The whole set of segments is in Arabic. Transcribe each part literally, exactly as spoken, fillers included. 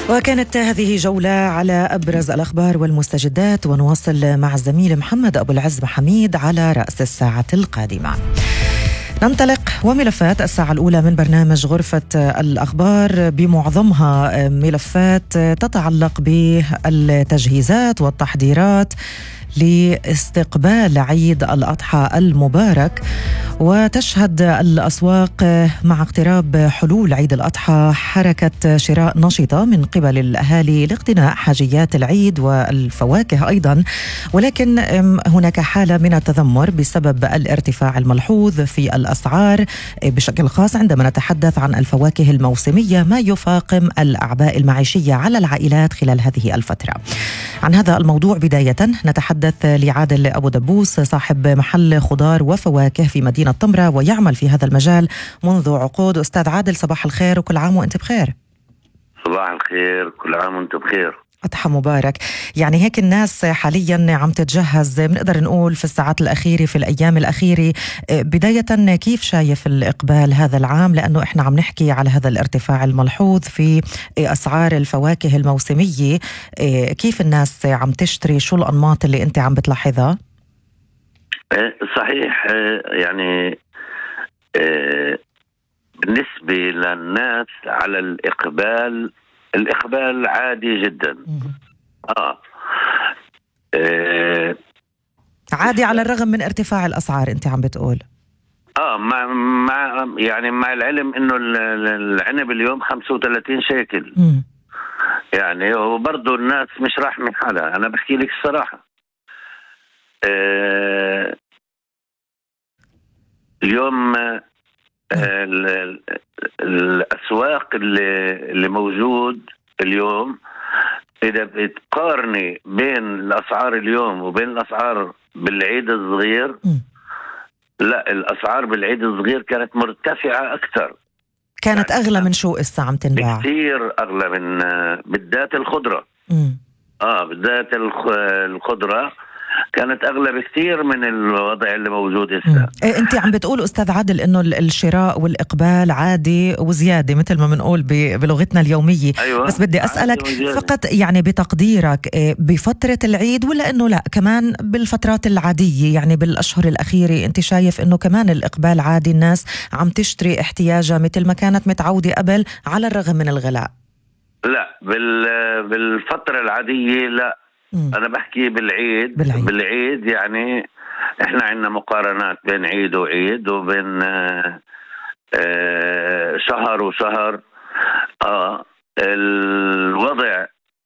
وكانت هذه جولة على أبرز الأخبار والمستجدات، ونواصل مع الزميل محمد أبو العز محميد على رأس الساعة القادمة. ننطلق وملفات الساعة الأولى من برنامج غرفة الأخبار، بمعظمها ملفات تتعلق بالتجهيزات والتحضيرات لاستقبال عيد الأضحى المبارك. وتشهد الأسواق مع اقتراب حلول عيد الأضحى حركة شراء نشطة من قبل الأهالي لاقتناء حاجيات العيد والفواكه أيضا، ولكن هناك حالة من التذمر بسبب الارتفاع الملحوظ في الأسعار بشكل خاص عندما نتحدث عن الفواكه الموسمية، ما يفاقم الأعباء المعيشية على العائلات خلال هذه الفترة. عن هذا الموضوع بداية نتحدث لعادل أبو دبوس، صاحب محل خضار وفواكه في مدينة طمرة ويعمل في هذا المجال منذ عقود. أستاذ عادل، صباح الخير وكل عام وأنت بخير. صباح الخير، كل عام وأنت بخير. أضحى مبارك. يعني هيك الناس حاليا عم تتجهز، بنقدر نقول في الساعات الأخيرة في الأيام الأخيرة. بداية كيف شايف الإقبال هذا العام، لأنه إحنا عم نحكي على هذا الارتفاع الملحوظ في أسعار الفواكه الموسمية؟ كيف الناس عم تشتري؟ شو الأنماط اللي أنت عم بتلاحظها؟ صحيح، يعني بالنسبة للناس على الإقبال الإقبال عادي جدا. آه. آه عادي على الرغم من ارتفاع الأسعار أنت عم بتقول. آه مع, مع يعني مع العلم إنه العنب اليوم خمسة وثلاثين شيكل. م. يعني وبرضه الناس مش راح من حالها، أنا بحكي لك الصراحة. آه اليوم آه الأسواق اللي, اللي موجود اليوم، إذا بتقارني بين الأسعار اليوم وبين الأسعار بالعيد الصغير، م. لا، الأسعار بالعيد الصغير كانت مرتفعة أكثر، كانت يعني أغلى من شو إسا عم تنباع؟ كثير أغلى من بالذات الخضرة. م. آه بالذات الخضرة كانت أغلى بكثير من الوضع اللي موجود هسه. إيه أنت عم بتقول أستاذ عادل إنه الشراء والإقبال عادي وزيادة مثل ما بنقول بلغتنا اليومية. أيوة. بس بدي أسألك فقط، يعني بتقديرك بفترة العيد ولا إنه لا كمان بالفترات العادية، يعني بالأشهر الأخيرة أنت شايف إنه كمان الإقبال عادي، الناس عم تشتري احتياجها مثل ما كانت متعودة قبل على الرغم من الغلاء؟ لا، بالفترة العادية لا. مم. أنا بحكي بالعيد. بالعيد بالعيد يعني إحنا عندنا مقارنات بين عيد وعيد وبين آه آه شهر وشهر. آه الوضع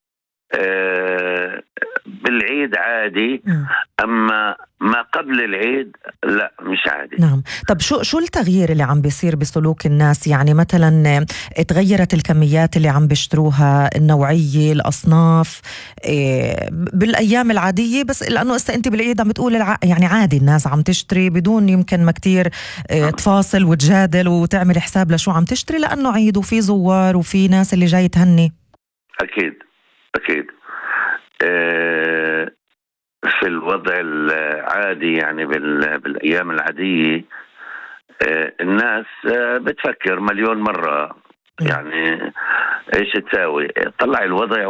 آه بالعيد عادي. مم. أما ما قبل العيد لا، مش عادي. نعم. طب شو شو التغيير اللي عم بيصير بسلوك الناس؟ يعني مثلا تغيرت الكميات اللي عم بيشتروها، النوعية، الأصناف إيه بالأيام العادية، بس لأنه إسا أنت بالعيد عم بتقول الع... يعني عادي الناس عم تشتري بدون يمكن ما كتير إيه تفاصل وتجادل وتعمل حساب لشو عم تشتري، لأنه عيد وفي زوار وفي ناس اللي جاي تهني. أكيد أكيد. إيه في الوضع العادي يعني بالأيام العادية الناس بتفكر مليون مرة يعني إيش تساوي. طلع الوضع